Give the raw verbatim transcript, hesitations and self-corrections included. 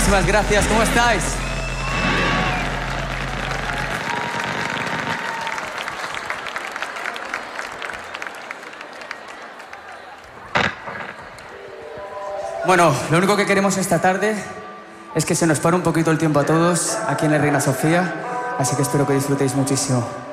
Muchísimas gracias. ¿Cómo estáis? Bueno, lo único que queremos esta tarde es que se nos pare un poquito el tiempo a todos aquí en el Reina Sofía, así que espero que disfrutéis muchísimo.